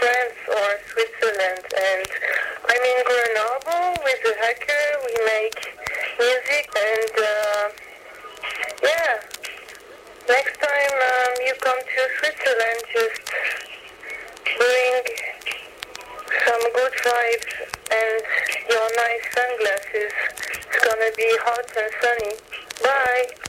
France or Switzerland. And I'm in Grenoble with a hacker. We make music and yeah. Next time you come to Switzerland, just bring some good vibes and your nice sunglasses. It's gonna be hot and sunny. Bye.